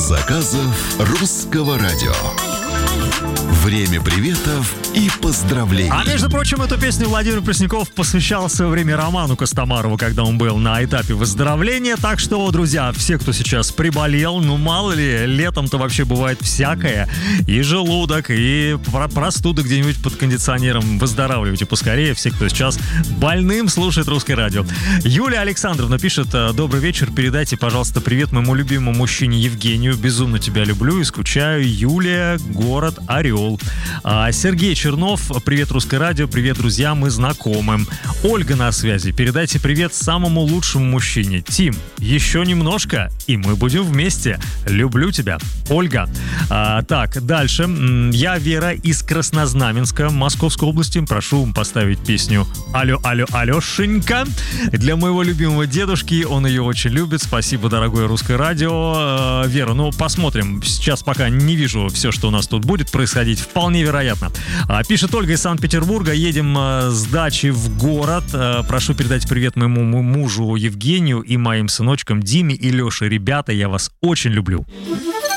заказов Русского радио. Время приветов и поздравлений. А между прочим, эту песню Владимир Пресняков посвящал в свое время Роману Костомарову, когда он был на этапе выздоровления. Так что, друзья, все, кто сейчас приболел, ну мало ли, летом-то вообще бывает всякое. И желудок, и простуда где-нибудь под кондиционером. Выздоравливайте поскорее, все, кто сейчас больным слушает Русское радио. Юлия Александровна пишет: добрый вечер, передайте, пожалуйста, привет моему любимому мужчине Евгению. Безумно тебя люблю и скучаю. Юлия, город Орел. Сергей Чернов, привет, Русское радио, привет, друзья, мы знакомы. Ольга на связи, передайте привет самому лучшему мужчине. Тим, еще немножко, и мы будем вместе. Люблю тебя, Ольга. Так, дальше. Я Вера из Краснознаменска, Московской области. Прошу поставить песню «Алло, алло, Алешенька» для моего любимого дедушки. Он ее очень любит. Спасибо, дорогое Русское радио. Вера, ну посмотрим. Сейчас пока не вижу все, что у нас тут будет происходить. Вполне вероятно. Пишет Ольга из Санкт-Петербурга. Едем с дачи в город. Прошу передать привет моему мужу Евгению и моим сыночкам Диме и Леше. Ребята, я вас очень люблю.